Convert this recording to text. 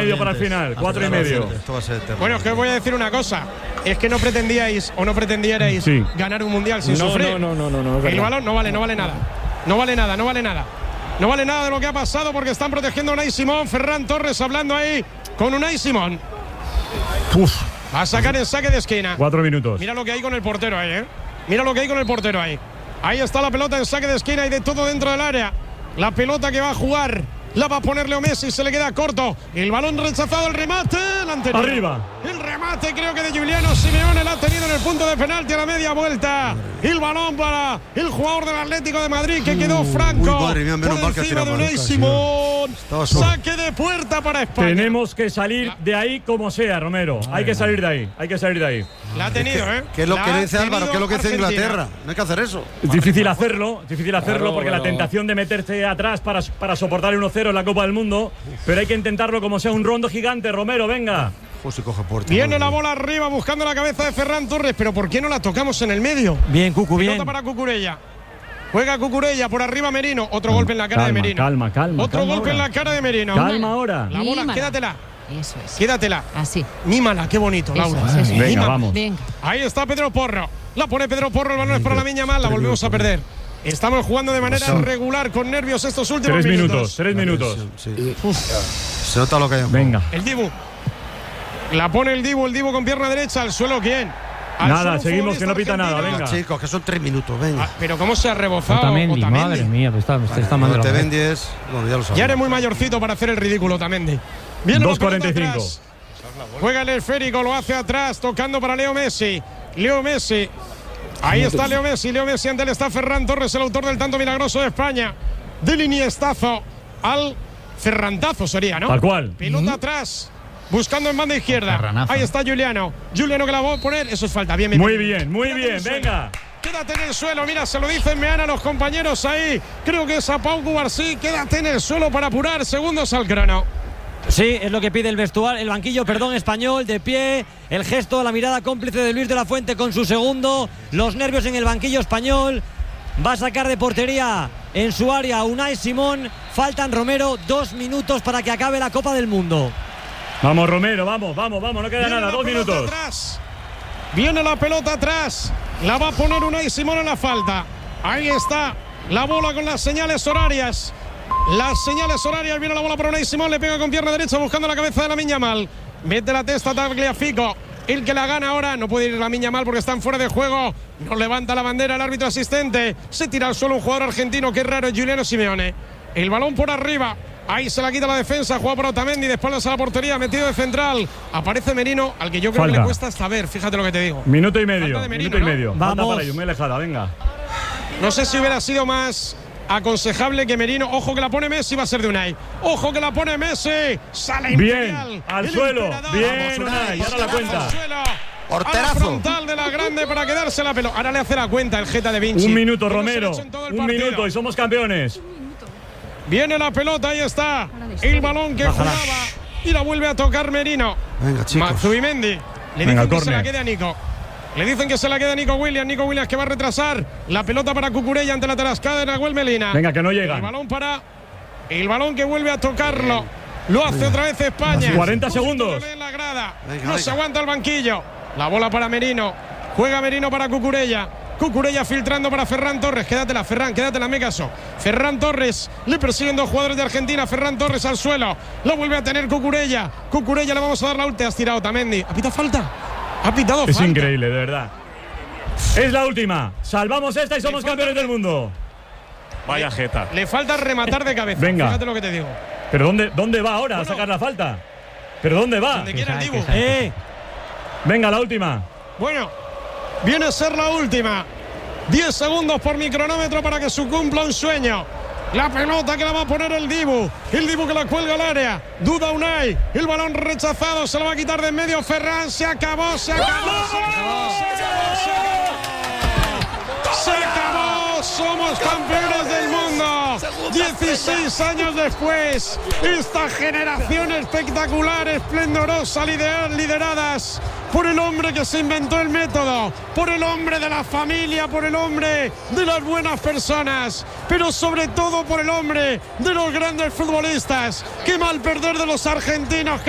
medio para el final. 4 y medio. Esto va a ser eterno. Bueno, es que os voy a decir una cosa. Es que no pretendíais o no pretendierais ganar un mundial sin sufrir. No. El balón no vale nada. No vale nada. No vale nada de lo que ha pasado porque están protegiendo a Unai Simón. Ferran Torres hablando ahí con Unai Simón. Va a sacar en saque de esquina. 4 minutos. Mira lo que hay con el portero ahí, Mira lo que hay con el portero ahí. Ahí está la pelota en saque de esquina y de todo dentro del área. La pelota que va a jugar la va a poner Leo Messi, se le queda corto. El balón rechazado, el remate. Arriba. El remate creo que de Giuliano Simeone la ha tenido en el punto de penalti a la media vuelta. El balón para el jugador del Atlético de Madrid que quedó franco. Madre mía, menos mal que ha tirado de Unai Simón. Saque de puerta para España. Tenemos que salir de ahí como sea, Romero. Hay que salir de ahí. La ha tenido, ¿Qué es lo que dice Álvaro? ¿Qué es lo que dice Inglaterra? No hay que hacer eso. Es difícil hacerlo porque la tentación de meterse atrás para soportar el 1-0 en la Copa del Mundo, pero hay que intentarlo como sea un rondo gigante, Romero, venga. José coge puerta. Viene la bola arriba buscando la cabeza de Ferran Torres, pero ¿por qué no la tocamos en el medio? Bien, Cucu, bien. Pelota para Cucurella. Juega Cucurella por arriba Merino. Otro golpe en la cara de Merino. Calma. Otro golpe en la cara de Merino. Calma ahora. La bola, Mímala. quédatela. Eso es. Quédatela. Así. Mímala, qué bonito, Eso Laura. es. Venga, Mímala. vamos. Venga. Ahí está Pedro Porro. La pone Pedro Porro, el balón es para la Miña Mal, la volvemos a perder. Estamos jugando de manera regular con nervios estos últimos 3 minutos. Sí. Se nota lo que hay. Venga. El Dibu. La pone el Dibu con pierna derecha. ¿Al suelo quién? Nada, seguimos que no pita nada, venga. Chicos, que son 3 minutos, venga. Pero cómo se ha rebozado Otamendi, madre mía, está mal. Otamendi es… Bueno, ya lo sabes. Ya eres muy mayorcito para hacer el ridículo, Otamendi. Viene 2:45. Juega el esférico, lo hace atrás, tocando para Leo Messi. Ahí está Leo Messi ante él está Ferran Torres, el autor del tanto milagroso de España. Del Iniestazo al Ferrantazo sería, ¿no? Tal cual. Pelota atrás, buscando en banda izquierda. Ferranazo. Ahí está Giuliano que la va a poner. Eso es falta, bien. Muy bien, venga. Quédate en el suelo, mira, se lo dicen Meana a los compañeros ahí. Creo que es a Pau Cubarsí. Quédate en el suelo para apurar segundos al crono. Sí, es lo que pide el banquillo español, de pie, el gesto, la mirada cómplice de Luis de la Fuente con su segundo, los nervios en el banquillo español. Va a sacar de portería en su área Unai Simón. Faltan, Romero, 2 minutos para que acabe la Copa del Mundo. Vamos, Romero, vamos, no queda nada, 2 minutos. Atrás. Viene la pelota atrás, la va a poner Unai Simón en la falta. Ahí está la bola con las señales horarias. Viene la bola para Unai Simón, le pega con pierna derecha buscando la cabeza de la Miña Mal. Mete la testa Tagliafico. El que la gana ahora, no puede ir la Miña Mal porque están fuera de juego. No levanta la bandera el árbitro asistente. Se tira al suelo un jugador argentino, que raro, es Giuliano Simeone. El balón por arriba. Ahí se la quita la defensa, juega para Otamendi, de espaldas a la portería, metido de central. Aparece Merino, al que yo creo que le cuesta hasta ver, fíjate lo que te digo. Minuto y medio. Merino, Falta Vamos. para ellos, muy alejada, venga. No sé si hubiera sido más aconsejable que Merino. Ojo que la pone Messi, va a ser de Unai. Ojo que la pone Messi. Sale Imperial. Bien, al suelo. Bien, Unai, ahora la cuenta. Porterazo. Frontal de la grande para quedarse la pelota. Ahora le hace la cuenta el Geta de Vinci. 1 minuto, Que no se Romero. lo ha hecho en todo el 1 partido. minuto y somos campeones. Viene la pelota, ahí está. El balón que jugaba y la vuelve a tocar Merino. Venga, chicos. Zubimendi. Le Venga, dicen que se córner. la quede a Nico. Le dicen que se la queda Nico Williams. Nico Williams que va a retrasar. La pelota para Cucurella ante la tarascada de Nahuel Melina. Venga, que no El llegan. balón que vuelve a tocarlo. Lo hace otra vez España. 40 segundos. En la grada. Venga, No venga. se aguanta el banquillo. La bola para Merino. Juega Merino para Cucurella. Cucurella filtrando para Ferran Torres. Quédatela, Ferran, quédatela, me caso. Ferran Torres. Le persiguen 2 jugadores de Argentina. Ferran Torres al suelo. Lo vuelve a tener Cucurella. Cucurella le vamos a dar la última. Has tirado Otamendi. ¿Ha pitado falta? Ha pitado Es falta. increíble, de verdad. Es la última. Salvamos esta y somos campeones del mundo. Vaya jeta. Le falta rematar de cabeza. Venga. Fíjate lo que te digo. ¿Pero dónde va ahora a sacar la falta? ¿Pero dónde va? Donde quiera el Dibu. Venga, la última. Bueno, viene a ser la última. 10 segundos por mi cronómetro para que se cumpla un sueño. La pelota que la va a poner el Dibu. El Dibu que la cuelga al área. Duda Unai. El balón rechazado. Se lo va a quitar de en medio Ferran. Se acabó. Se acabó. Somos campeones del mundo. 16 años después. Esta generación espectacular, esplendorosa, lideradas por el hombre que se inventó el método, por el hombre de la familia, por el hombre de las buenas personas, pero sobre todo por el hombre de los grandes futbolistas. Qué mal perder de los argentinos.